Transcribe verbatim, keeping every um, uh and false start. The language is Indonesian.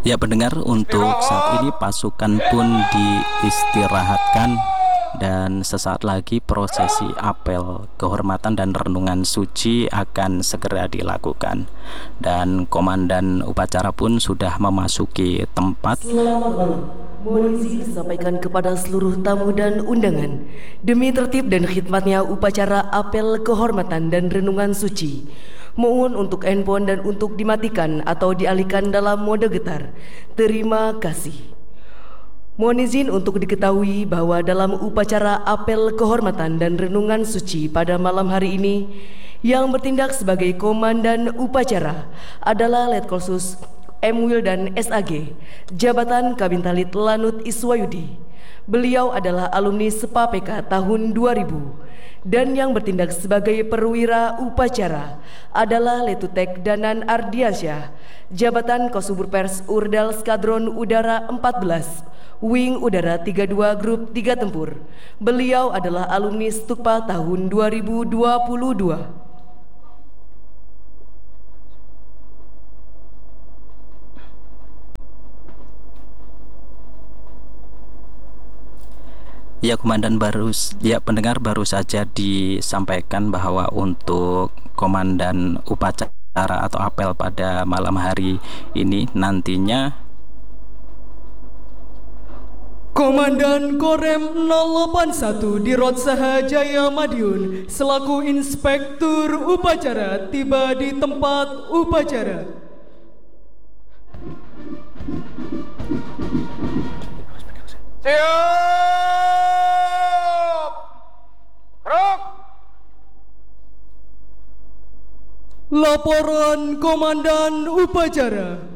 Ya pendengar, untuk saat ini pasukan pun diistirahatkan dan sesaat lagi prosesi apel kehormatan dan renungan suci akan segera dilakukan. Dan komandan upacara pun sudah memasuki tempat. Selamat malam. Mohon izin disampaikan kepada seluruh tamu dan undangan demi tertib dan khidmatnya upacara apel kehormatan dan renungan suci. Mohon untuk handphone dan untuk dimatikan atau dialihkan dalam mode getar. Terima kasih. Mohon izin untuk diketahui bahwa dalam upacara apel kehormatan dan renungan suci pada malam hari ini, yang bertindak sebagai komandan upacara adalah Letkolsus M. Wildan S A G, Jabatan Kabintalit Lanut Iswayudi. Beliau adalah alumni S E P A P K tahun dua ribu. Dan yang bertindak sebagai perwira upacara adalah Letutek Danan Ardiansyah, Jabatan Kosubur Pers Urdal Skadron Udara empat belas, Wing Udara tiga puluh dua Grup tiga Tempur. Beliau adalah alumni Stukpa tahun dua ribu dua puluh dua. Ya komandan baru ya pendengar baru saja disampaikan bahwa untuk komandan upacara atau apel pada malam hari ini nantinya Komandan Korem nol delapan satu Dirot Sahajaya Madiun selaku Inspektur Upacara tiba di tempat upacara. Siap! Gerak! Laporan Komandan Upacara.